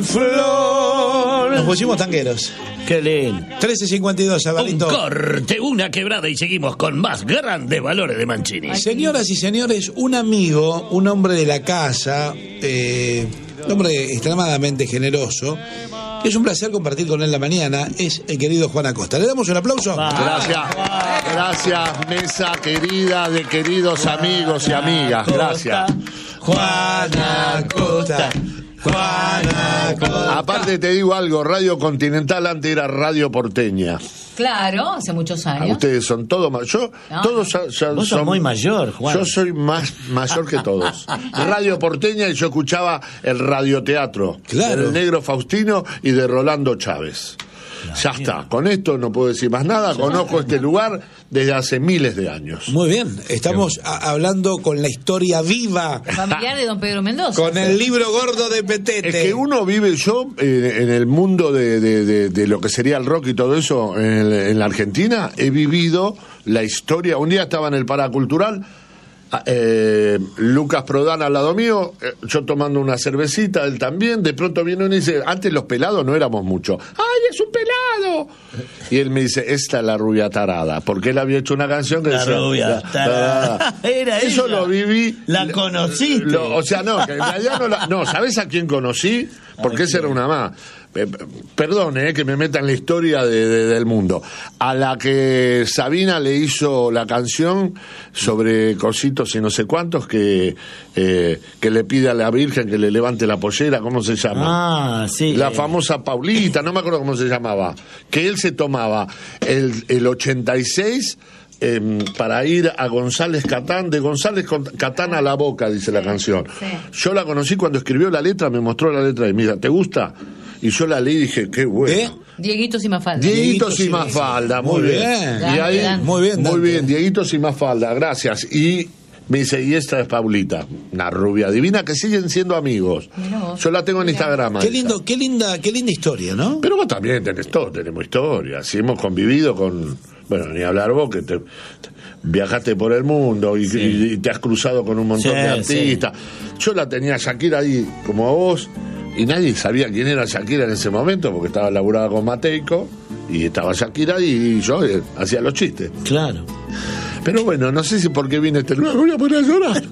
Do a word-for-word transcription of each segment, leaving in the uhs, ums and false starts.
Flor. Nos pusimos tangueros. Qué lindo. trece cincuenta y dos, Sabalito. Un corte, una quebrada y seguimos con más grandes valores de Mancini. Señoras y señores, un amigo, un hombre de la casa, eh, un hombre extremadamente generoso, que es un placer compartir con él la mañana, es el querido Juan Acosta. ¿Le damos un aplauso? Gracias, gracias, mesa querida de queridos amigos y amigas. Gracias. Juan Acosta. Juan Acosta. Aparte te digo algo, Radio Continental antes era Radio Porteña. Claro, hace muchos años. Ustedes son todos más. Yo, No. todos ya, ya Vos sos son muy mayor, Juan. Yo soy más mayor que todos. Radio Porteña y yo escuchaba el radioteatro. Claro. Del Negro Faustino y de Rolando Chávez. Ya está, con esto no puedo decir más nada. Conozco este lugar desde hace miles de años. Muy bien, estamos a- hablando con la historia viva, Familiar de don Pedro Mendoza. con el libro gordo de Petete. Es que uno vive, yo eh, en el mundo de, de, de, de lo que sería el rock y todo eso en, el- en la Argentina, he vivido la historia. Un día estaba en el Paracultural, eh, Lucas Prodan al lado mío, eh, yo tomando una cervecita, él también. De pronto viene uno y dice: antes los pelados no éramos muchos. ¡Ay, es un pelado! Y él me dice: esta es la rubia tarada, porque él había hecho una canción que La decía rubia tarada. Era Eso ella. lo viví. La conociste. Lo- o sea, no, que en realidad no la, no, ¿sabés a quién conocí? Porque esa era una más. Eh, Perdone, eh, que me meta en la historia de, de- del mundo. A la que Sabina le hizo la canción sobre cositos y no sé cuántos, que, eh, que le pide a la Virgen que le levante la pollera, ¿cómo se llama? Ah, sí. La eh, famosa Paulita, no me acuerdo cómo se llamaba. Que él se tomaba el, el ochenta y seis eh, para ir a González Catán, de González Catán a la Boca, dice la canción. Sí. Yo la conocí cuando escribió la letra, me mostró la letra y me dijo: ¿te gusta? Y yo la leí y dije: qué bueno. ¿Eh? Dieguitos y Mafalda. Dieguitos y sí, Mafalda, muy muy bien. bien. Y ahí, Dante. Muy bien, muy Dante. bien, Dieguitos y Mafalda, gracias. Y me dice: y esta es Paulita, una rubia divina, que siguen siendo amigos. Mirá vos. Yo la tengo en Instagram. Qué esa. lindo, qué linda, qué linda historia, ¿no? Pero vos también tenés todo, tenemos historia. Si hemos convivido con, bueno, ni hablar vos que te, te- viajaste por el mundo y, y- y te has cruzado con un montón Sí, de artistas. Yo la tenía a Shakira ahí como a vos y nadie sabía quién era Shakira en ese momento porque estaba laburada con Mateico y estaba Shakira ahí y yo eh, hacía los chistes. Claro. Pero bueno, no sé si por qué viene este lugar, voy a poner a llorar.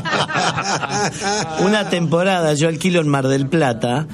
Una temporada yo alquilo en Mar del Plata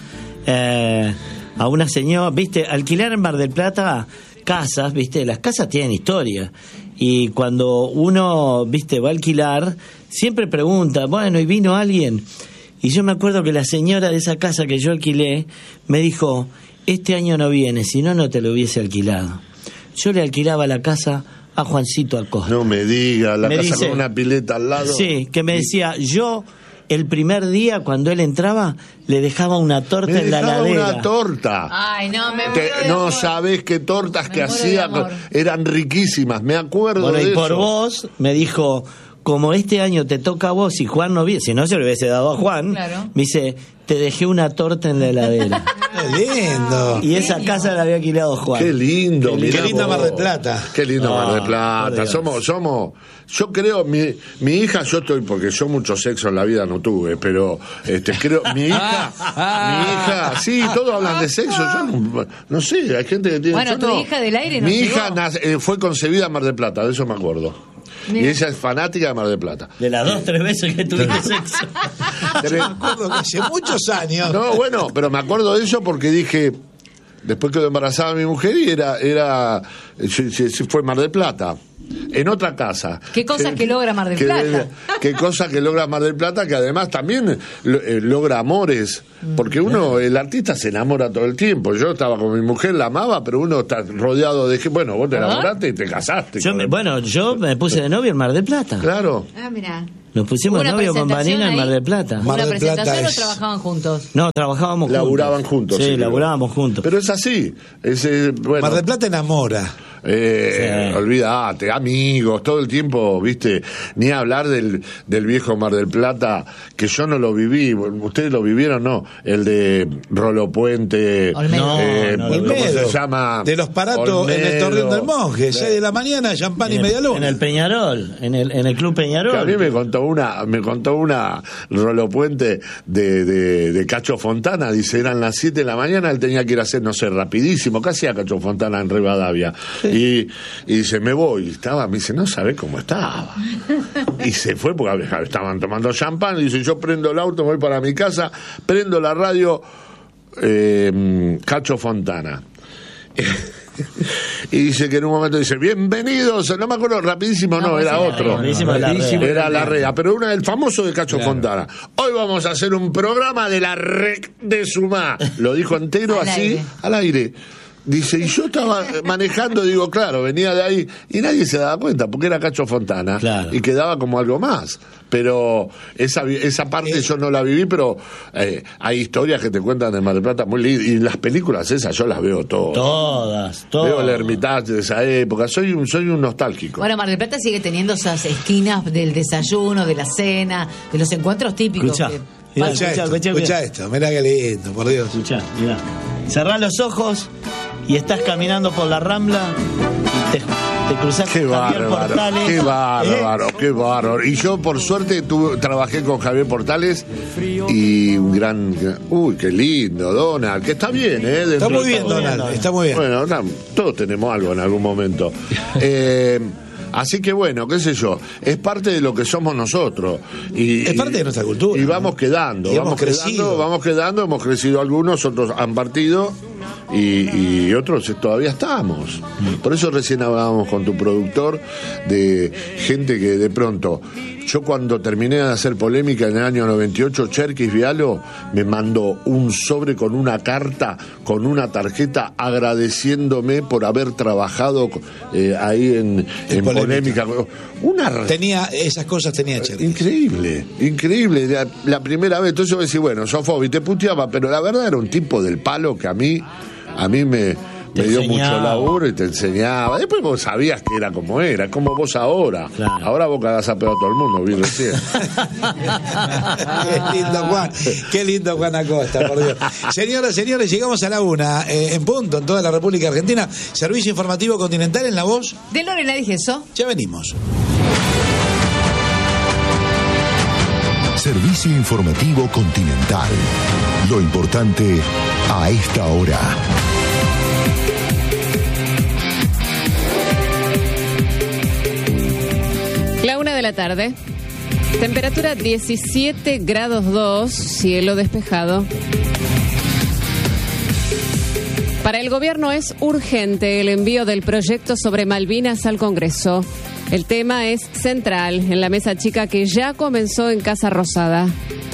eh, a una señora, viste, alquilar en Mar del Plata casas, viste, las casas tienen historia. Y cuando uno, viste, va a alquilar, siempre pregunta, bueno, ¿y vino alguien? Y yo me acuerdo que la señora de esa casa que yo alquilé me dijo: este año no viene, si no, no te lo hubiese alquilado. Yo le alquilaba la casa a Juancito Acosta. No me diga, la Me casa dice- con una pileta al lado. Sí, que me decía, yo el primer día cuando él entraba le dejaba una torta Me en la dejaba ladera. una torta. Ay, no, me Te- muero de no amor. sabés qué tortas Me que muero de hacía, amor. eran riquísimas, me acuerdo Bueno, de y por eso. vos me dijo, como este año te toca a vos y Juan no viene, si no se lo hubiese dado a Juan, Claro. me dice, te dejé una torta en la heladera. Qué lindo. Y esa casa la había alquilado Juan. Qué lindo, Qué mirá Qué linda vos. Mar del Plata. Qué lindo No, Mar del por Plata. Dios. Somos, somos, yo creo, mi, mi hija, yo estoy, porque yo mucho sexo en la vida no tuve, pero este creo, mi hija, mi hija, sí, todos hablan de sexo, yo no, no sé, hay gente que tiene. Bueno, yo tu no. hija del aire nos Mi hija llegó. nace- eh, fue concebida en Mar del Plata, de eso me acuerdo. Y Mira. ella es fanática de Mar del Plata. De las dos, tres veces que tuviste sexo. Tres- Me acuerdo que hace muchos años. No, bueno, pero me acuerdo de eso porque dije, después quedó embarazada mi mujer y era, era, sí, sí, sí, fue Mar del Plata. En otra casa. ¿Qué cosas que logra Mar del que- Plata? Qué cosa que logra Mar del Plata, que además también lo- eh, logra amores. Porque uno, el artista se enamora todo el tiempo. Yo estaba con mi mujer, la amaba, pero uno está rodeado de que, bueno, vos te ¿Verdad? enamoraste y te casaste. Yo con me- el- bueno, yo me puse de novio en Mar del Plata. Claro. Ah, mira. Nos pusimos ¿Hubo de una novio con presentación Vanina en ahí? Mar del Plata. Mar ¿Una del Plata presentación o es- trabajaban juntos? No, trabajábamos juntos. Laburaban juntos. Sí, creo. laburábamos juntos. Pero es así. Es, eh, bueno, Mar del Plata enamora. Eh, Sí. Olvídate, amigos, todo el tiempo, viste, ni hablar del, del viejo Mar del Plata, que yo no lo viví, ustedes lo vivieron, no, el de Rolo Puente, Olmedo. eh, No, no, ¿cómo Olmedo. se llama? De los paratos en el Olmedo. Torreón del Monje, seis de la mañana, champán y en, media el, luna. en el Peñarol, en el, en el Club Que a Peñarol. mí me contó contó una, me contó una Rolo Puente de, de, de Cacho Fontana, dice, eran las siete de la mañana, él tenía que ir a hacer, no sé, rapidísimo, casi a Cacho Fontana en Rivadavia. Sí. Y, y dice, me voy, estaba, me dice, no sabés cómo estaba. Y se fue porque estaban tomando champán, y dice, yo prendo el auto, me voy para mi casa, prendo la radio, eh, Cacho Fontana. Y dice que en un momento dice, bienvenidos, no me acuerdo, rapidísimo, no, no era otro, rapidísimo, rapidísimo, era la rea, pero una del famoso de Cacho claro. Fontana. Hoy vamos a hacer un programa de la rec de Sumá. Lo dijo entero al así, aire. al aire. Dice, y yo estaba manejando, digo, claro, venía de ahí, y nadie se daba cuenta, porque era Cacho Fontana, claro. y quedaba como algo más. Pero esa esa parte eh. yo no la viví, pero eh, hay historias que te cuentan de Mar del Plata muy lindas, y las películas esas yo las veo todas. Todas, todas. Veo el Hermitage de esa época, soy un, soy un nostálgico. Bueno, Mar del Plata sigue teniendo esas esquinas del desayuno, de la cena, de los encuentros típicos. Escuchá. que- Mirá, Escucha escuchá, esto, escuchá, escucha escuchá. esto, mirá qué lindo, por Dios. Escuchá, mirá. Cerrá los ojos y estás caminando por la Rambla y te, te cruzás Qué con Javier bárbaro, Portales. qué bárbaro, ¿Eh? qué bárbaro. Y yo, por suerte, tuve, trabajé con Javier Portales y un gran... Uy, qué lindo, Donald, que está bien, ¿eh? Dentro Está muy de bien, todo. Donald, está muy bien. Bueno, no, todos tenemos algo en algún momento. Eh, así que bueno, qué sé yo, es parte de lo que somos nosotros. Y, Es parte de nuestra cultura. Y vamos quedando, Y vamos hemos crecido. quedando, vamos quedando, hemos crecido algunos, otros han partido y, y otros todavía estamos. Por eso recién hablábamos con tu productor de gente que de pronto... Yo cuando terminé de hacer polémica en el año noventa y ocho, Cherkis Vialo me mandó un sobre con una carta, con una tarjeta agradeciéndome por haber trabajado eh, ahí en, en polémica. polémica. Una Tenía, esas cosas tenía Cherkis. Increíble, increíble. La, la primera vez, entonces yo decía, bueno, Sofobi te puteaba, pero la verdad era un tipo del palo que a mí, a mí me, me dio enseñaba. mucho laburo y te enseñaba. Después vos sabías que era como era, como vos ahora. Claro. Ahora vos cagás a pedo a todo el mundo, vi recién. Qué lindo, Juan. Qué lindo, Juan Acosta, por Dios. Señoras, señores, llegamos a la una, eh, en punto, en toda la República Argentina. Servicio informativo continental en la voz. De Lorena dije eso. Ya venimos. Servicio informativo continental. Lo importante a esta hora. La una de la tarde. Temperatura diecisiete grados dos, cielo despejado. Para el gobierno es urgente el envío del proyecto sobre Malvinas al Congreso. El tema es central en la mesa chica que ya comenzó en Casa Rosada.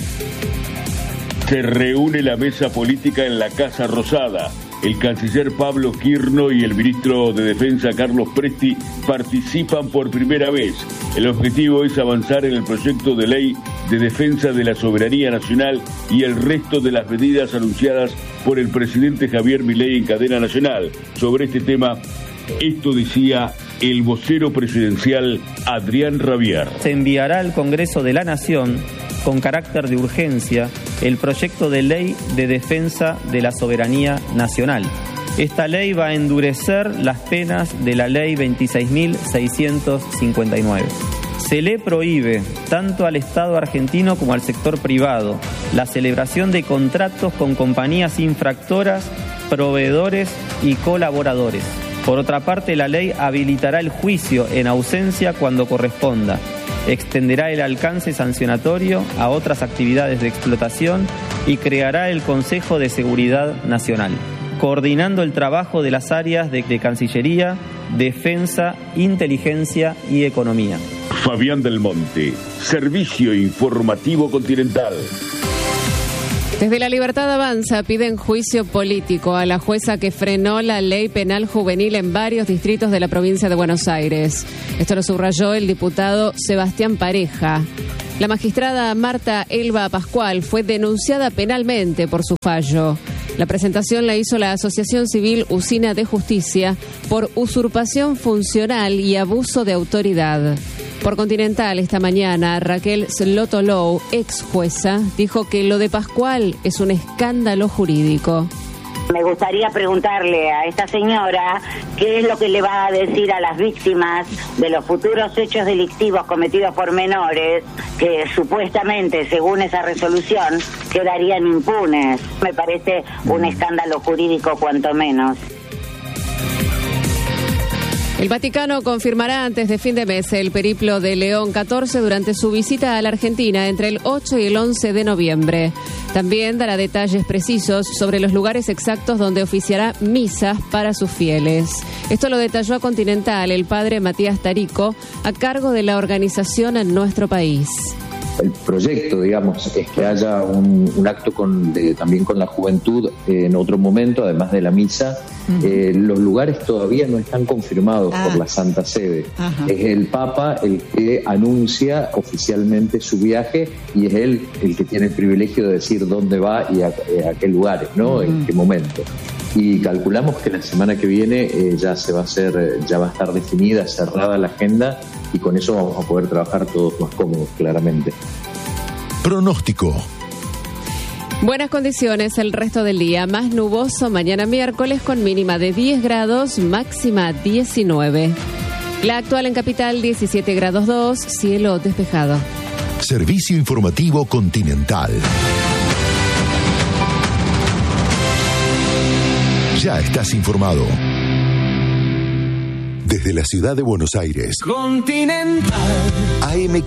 Se reúne la mesa política en la Casa Rosada. El canciller Pablo Quirno y el ministro de Defensa Carlos Presti participan por primera vez. El objetivo es avanzar en el proyecto de ley de defensa de la soberanía nacional y el resto de las medidas anunciadas por el presidente Javier Milei en cadena nacional. Sobre este tema, esto decía el vocero presidencial Adrián Rabier. Se enviará al Congreso de la Nación, con carácter de urgencia, el proyecto de ley de defensa de la soberanía nacional. Esta ley va a endurecer las penas de la ley veintiséis mil seiscientos cincuenta y nueve. Se le prohíbe, tanto al Estado argentino como al sector privado, la celebración de contratos con compañías infractoras, proveedores y colaboradores. Por otra parte, la ley habilitará el juicio en ausencia cuando corresponda. Extenderá el alcance sancionatorio a otras actividades de explotación y creará el Consejo de Seguridad Nacional, coordinando el trabajo de las áreas de, de Cancillería, Defensa, Inteligencia y Economía. Fabián del Monte, Servicio Informativo Continental. Desde La Libertad Avanza piden juicio político a la jueza que frenó la ley penal juvenil en varios distritos de la provincia de Buenos Aires. Esto lo subrayó el diputado Sebastián Pareja. La magistrada Marta Elba Pascual fue denunciada penalmente por su fallo. La presentación la hizo la Asociación Civil Usina de Justicia por usurpación funcional y abuso de autoridad. Por Continental, esta mañana, Raquel Slotolou, ex jueza, dijo que lo de Pascual es un escándalo jurídico. Me gustaría preguntarle a esta señora qué es lo que le va a decir a las víctimas de los futuros hechos delictivos cometidos por menores que supuestamente, según esa resolución, quedarían impunes. Me parece un escándalo jurídico cuanto menos. El Vaticano confirmará antes de fin de mes el periplo de León catorce durante su visita a la Argentina entre el ocho y el once de noviembre. También dará detalles precisos sobre los lugares exactos donde oficiará misas para sus fieles. Esto lo detalló a Continental el padre Matías Tarico, a cargo de la organización en nuestro país. El proyecto, digamos, es que haya un, un acto con, de, también con la juventud eh, en otro momento, además de la misa. Uh-huh. Eh, los lugares todavía no están confirmados ah. por la Santa Sede. Uh-huh. Es el Papa el que anuncia oficialmente su viaje y es él el que tiene el privilegio de decir dónde va y a, a qué lugares, ¿no? Uh-huh. En qué momento. Y calculamos que la semana que viene eh, ya se va a hacer, ya va a estar definida, cerrada la agenda y con eso vamos a poder trabajar todos más cómodos, claramente. Pronóstico. Buenas condiciones el resto del día, más nuboso mañana miércoles con mínima de diez grados, máxima diecinueve. La actual en Capital diecisiete grados dos, cielo despejado. Servicio informativo Continental. Ya estás informado. Desde la ciudad de Buenos Aires. Continental. A M